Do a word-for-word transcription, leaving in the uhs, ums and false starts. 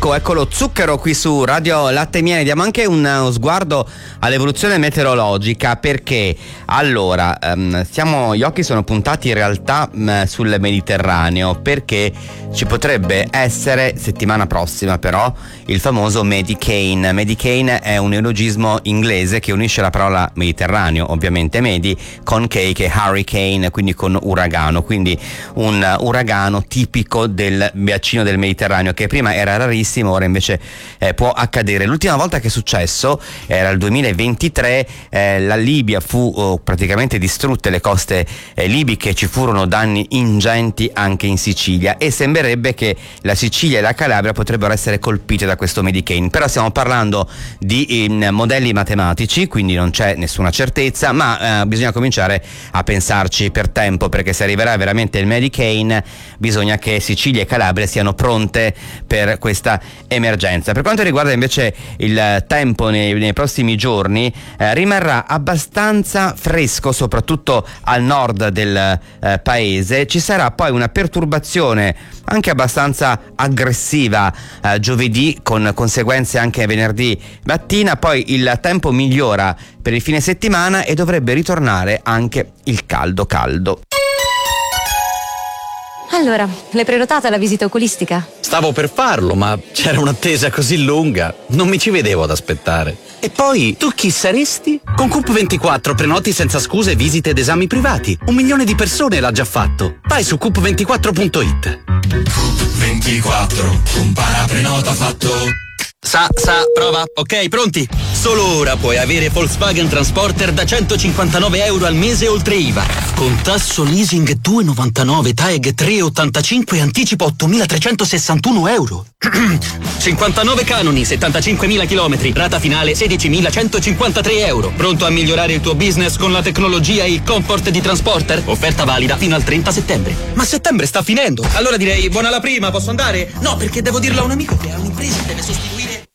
Ecco, ecco lo zucchero qui su Radio Latte e Miele. Diamo anche uno sguardo all'evoluzione meteorologica, perché allora um, stiamo, gli occhi sono puntati in realtà um, sul Mediterraneo, perché ci potrebbe essere settimana prossima però il famoso Medicane. Medicane è un neologismo inglese che unisce la parola Mediterraneo, ovviamente Medi, con K che è hurricane, quindi con uragano, quindi un uragano tipico del bacino del Mediterraneo che prima era rarissimo, ora invece eh, può accadere. L'ultima volta che è successo era il duemilaventitré, eh, la Libia fu oh, praticamente distrutte, le coste eh, libiche, ci furono danni ingenti anche in Sicilia e sembrerebbe che la Sicilia e la Calabria potrebbero essere colpite da questo Medicane, però stiamo parlando di in, modelli matematici, quindi non c'è nessuna certezza, ma eh, bisogna cominciare a pensarci per tempo, perché se arriverà veramente il Medicane bisogna che Sicilia e Calabria siano pronte per questa emergenza. Per quanto riguarda invece il tempo nei, nei prossimi giorni, eh, rimarrà abbastanza fresco soprattutto al nord del eh, paese. Ci sarà poi una perturbazione anche abbastanza aggressiva eh, giovedì, con conseguenze anche venerdì mattina, poi il tempo migliora per il fine settimana e dovrebbe ritornare anche il caldo caldo. Allora, l'hai prenotata la visita oculistica? Stavo per farlo, ma c'era un'attesa così lunga, non mi ci vedevo ad aspettare. E poi, tu chi saresti? Con Coop ventiquattro prenoti senza scuse visite ed esami privati. Un milione di persone l'ha già fatto. Vai su coop ventiquattro punto it. Coop ventiquattro, un paraprenota fatto. Sa, sa, prova. Ok, pronti? Solo ora puoi avere Volkswagen Transporter da centocinquantanove euro al mese oltre I V A. Con tasso leasing due virgola novantanove, T A E G tre virgola ottantacinque e anticipo ottomilatrecentosessantuno euro. cinquantanove canoni, settantacinquemila chilometri, rata finale sedicimilacentocinquantatré euro. Pronto a migliorare il tuo business con la tecnologia e il comfort di Transporter? Offerta valida fino al trenta settembre. Ma settembre sta finendo. Allora direi buona la prima, posso andare? No, perché devo dirlo a un amico che ha un'impresa e deve sostituire